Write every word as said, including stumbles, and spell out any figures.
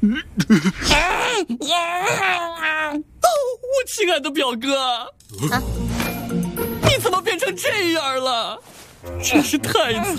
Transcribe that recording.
我亲爱的表哥，啊、你怎么变成这样了？真是太惨